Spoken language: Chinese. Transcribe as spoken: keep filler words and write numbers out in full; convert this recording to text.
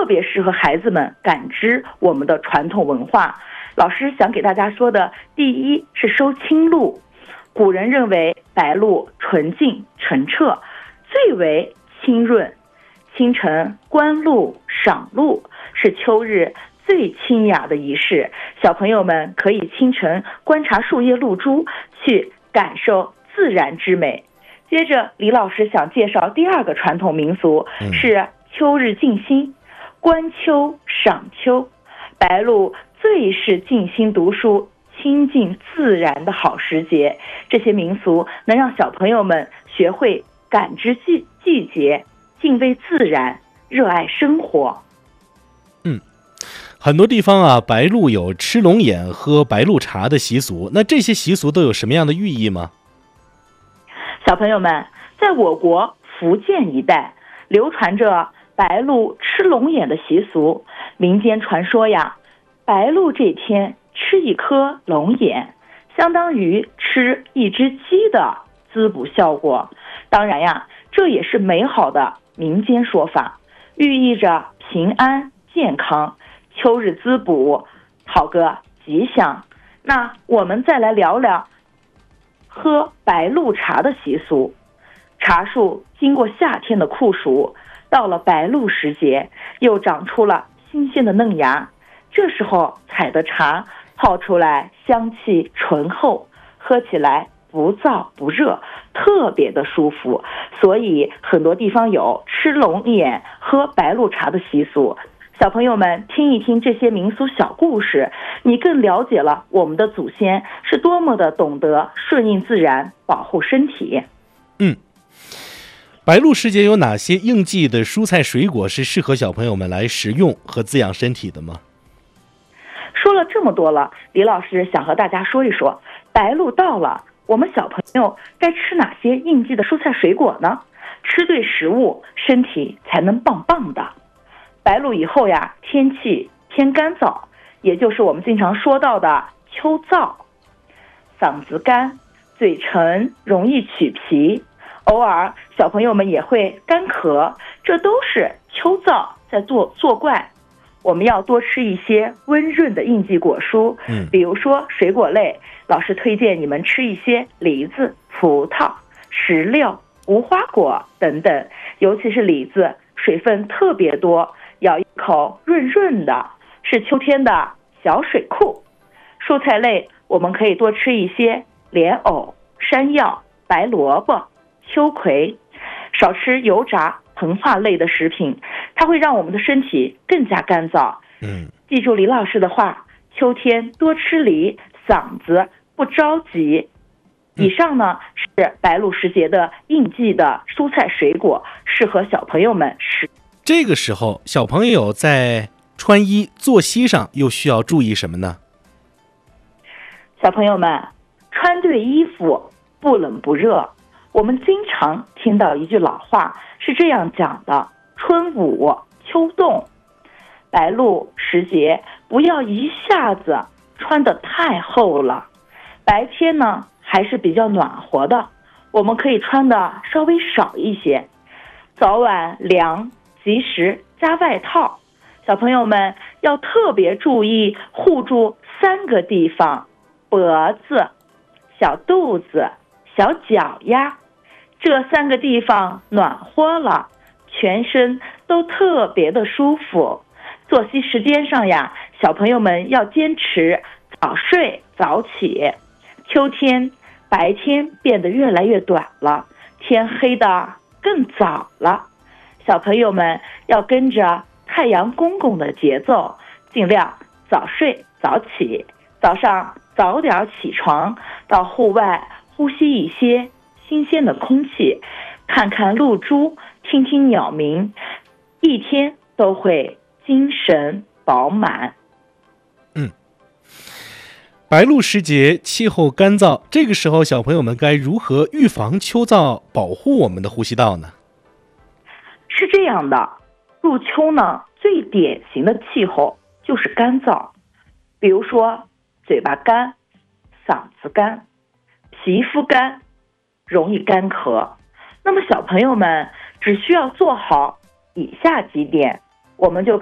特别适合孩子们感知我们的传统文化。老师想给大家说的，第一是收清露。古人认为白露纯净澄澈，最为清润。清晨观露赏露是秋日最清雅的仪式，小朋友们可以清晨观察树叶露珠，去感受自然之美。接着李老师想介绍第二个传统民俗，是秋日静心，观秋赏秋。白露最是静心读书亲近自然的好时节，这些民俗能让小朋友们学会感知季季节，敬畏自然，热爱生活。 嗯，很多地方啊，白露有吃龙眼、喝白露茶的习俗，那这些习俗都有什么样的寓意吗？ 小朋友们，在我国福建一带流传着白露吃龙眼的习俗。民间传说呀，白露这天吃一颗龙眼，相当于吃一只鸡的滋补效果。当然呀，这也是美好的民间说法，寓意着平安健康，秋日滋补，讨个吉祥。那我们再来聊聊喝白露茶的习俗。茶树经过夏天的酷暑，到了白露时节，又长出了新鲜的嫩芽。这时候采的茶泡出来香气醇厚，喝起来不燥不热，特别的舒服。所以很多地方有吃龙眼喝白露茶的习俗。小朋友们听一听这些民俗小故事，你更了解了我们的祖先是多么的懂得顺应自然，保护身体。 嗯，白露时节有哪些应季的蔬菜水果是适合小朋友们来食用和滋养身体的吗？ 说了这么多了，李老师想和大家说一说，白露到了，我们小朋友该吃哪些应季的蔬菜水果呢？吃对食物，身体才能棒棒的。白露以后呀，天气偏干燥，也就是我们经常说到的秋燥，嗓子干，嘴唇容易起皮，偶尔小朋友们也会干咳，这都是秋燥在作作怪。我们要多吃一些温润的应季果蔬，嗯，比如说水果类，老师推荐你们吃一些梨子、葡萄、石榴、无花果等等，尤其是梨子，水分特别多，咬一口润润的，是秋天的小水库。蔬菜类我们可以多吃一些莲藕、山药、白萝卜、秋葵，少吃油炸膨化类的食品，它会让我们的身体更加干燥。嗯，记住李老师的话，秋天多吃梨，嗓子不着急。以上呢是白露时节的应季的蔬菜水果，适合小朋友们食。 这个时候，小朋友在穿衣作息上又需要注意什么呢？ 小朋友们穿对衣服，不冷不热。我们经常听到一句老话是这样讲的：春捂秋冻。白露时节不要一下子穿得太厚了，白天呢还是比较暖和的，我们可以穿的稍微少一些，早晚凉，及时加外套。小朋友们要特别注意护住三个地方：脖子、小肚子、小脚丫。这三个地方暖和了，全身都特别的舒服。作息时间上呀，小朋友们要坚持早睡早起。秋天白天变得越来越短了，天黑的更早了，小朋友们要跟着太阳公公的节奏，尽量早睡早起，早上早点起床，到户外呼吸一些新鲜的空气，看看露珠，听听鸟鸣，一天都会精神饱满。 嗯，白露时节气候干燥，这个时候小朋友们该如何预防秋燥，保护我们的呼吸道呢？ 是这样的，入秋呢，最典型的气候就是干燥，比如说嘴巴干、嗓子干、皮肤干，容易干咳。那么小朋友们只需要做好以下几点，我们就